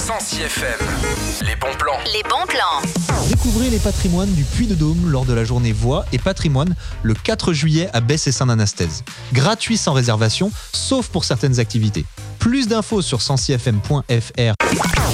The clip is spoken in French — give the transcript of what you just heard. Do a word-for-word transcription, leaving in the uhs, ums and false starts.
Sancy F M. Les bons plans. Les bons plans. Découvrez les patrimoines du Puy-de-Dôme lors de la journée Voix et Patrimoine le quatre juillet à Besse et Saint-Anastase. Gratuit sans réservation, sauf pour certaines activités. Plus d'infos sur sancy f m point f r.